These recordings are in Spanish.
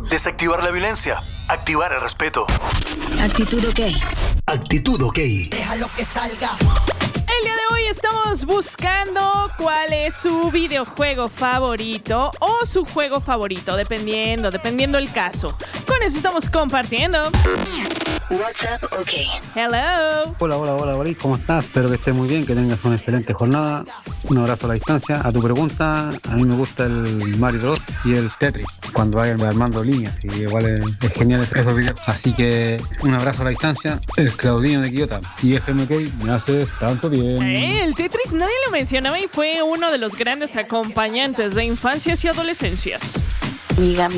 Desactivar la violencia. Activar el respeto. Actitud OK. Actitud OK. Déjalo que salga. El día de hoy estamos buscando cuál es su videojuego favorito o su juego favorito, dependiendo el caso. Con eso estamos compartiendo. WhatsApp OK. Hello. Hola, ¿cómo estás? Espero que estés muy bien, que tengas una excelente jornada. Un abrazo a la distancia. A tu pregunta, a mí me gusta el Mario Bros. Y el Tetris, cuando vayan armando líneas, y igual es genial esos videos. Así que un abrazo a la distancia, el Claudinho de Quillota. Y FMK, me haces tanto bien. El Tetris nadie lo mencionaba y fue uno de los grandes acompañantes de infancias y adolescencias. Amiga,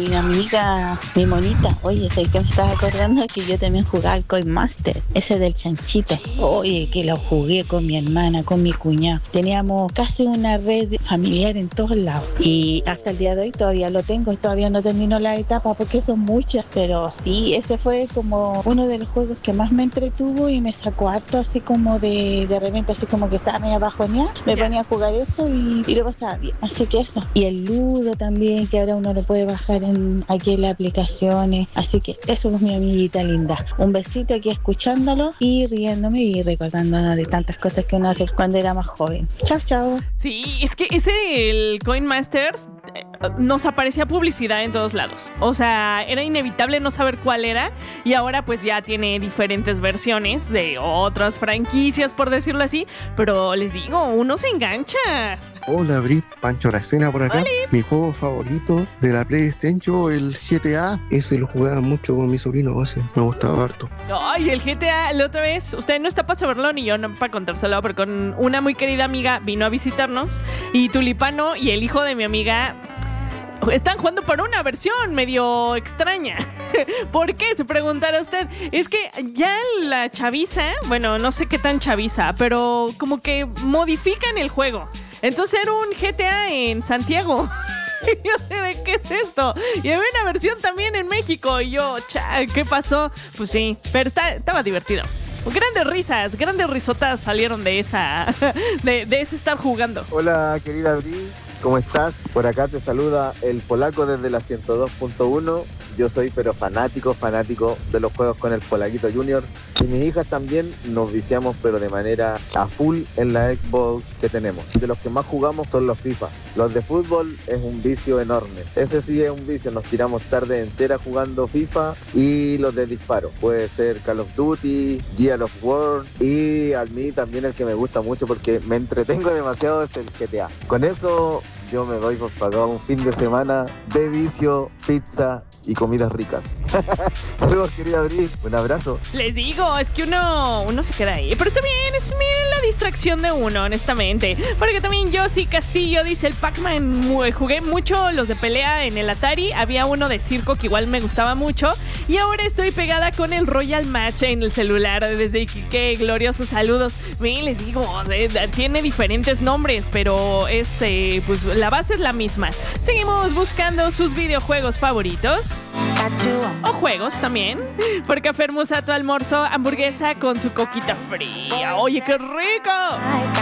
mi monita. Oye, ¿sabes qué me estaba acordando? Que yo también jugaba al Coin Master, ese del chanchito. Oye, que lo jugué con mi hermana, con mi cuñado. Teníamos casi una red familiar en todos lados. Y hasta el día de hoy todavía lo tengo y todavía no termino la etapa porque son muchas. Pero sí, ese fue como uno de los juegos que más me entretuvo y me sacó harto así como de repente, así como que estaba medio bajoneada. Me ponía a jugar eso y lo pasaba bien. Así que eso. Y el Ludo también, que ahora uno lo puede bajar aquí en las aplicaciones. Así que eso es mi amiguita linda. Un besito aquí escuchándolo y riéndome y recordándonos de tantas cosas que uno hace cuando era más joven. Chao. Sí, es que el Coin Masters nos aparecía publicidad en todos lados. O sea, era inevitable no saber cuál era. Y ahora pues ya tiene diferentes versiones de otras franquicias, por decirlo así. Pero les digo, uno se engancha. Hola, Bri, Pancho Aracena por acá. ¡Holi! Mi juego favorito de la PlayStation, el GTA. Ese lo jugaba mucho con mi sobrino, ese me gustaba harto. Ay, el GTA, la otra vez, usted no está para saberlo ni yo no para contárselo, pero con una muy querida amiga vino a visitarnos y Tulipano y el hijo de mi amiga están jugando por una versión medio extraña. ¿Por qué? Se preguntará usted. Es que ya la chaviza, bueno, no sé qué tan chaviza, pero como que modifican el juego. Entonces era un GTA en Santiago. Yo sé de qué es esto. Y había una versión también en México. Y yo, ¿qué pasó? Pues sí, pero estaba divertido. Grandes risotas salieron de esa de ese estar jugando. Hola, querida Bri, ¿cómo estás? Por acá te saluda el polaco desde la 102.1. Yo soy pero fanático de los juegos con el Polaquito Junior. Y mis hijas también nos viciamos pero de manera a full en la Xbox que tenemos. De los que más jugamos son los FIFA. Los de fútbol es un vicio enorme. Ese sí es un vicio, nos tiramos tarde entera jugando FIFA. Y los de disparo, puede ser Call of Duty, Gears of War. Y a mí también el que me gusta mucho porque me entretengo demasiado es el GTA. Con eso yo me doy por pagado un fin de semana de vicio, pizza y comidas ricas. Saludos, querida Bri, un abrazo. Les digo, es que uno se queda ahí. Pero está bien, es bien la distracción de uno, honestamente. Porque también Josie Castillo dice, el Pac-Man, jugué mucho los de pelea en el Atari. Había uno de circo que igual me gustaba mucho. Y ahora estoy pegada con el Royal Match en el celular. Desde Iquique, gloriosos saludos. Bien, les digo, tiene diferentes nombres, pero pues la base es la misma. Seguimos buscando sus videojuegos favoritos. O juegos también. Porque Fermusa tu almuerzo, hamburguesa con su coquita fría. ¡Oye, qué rico!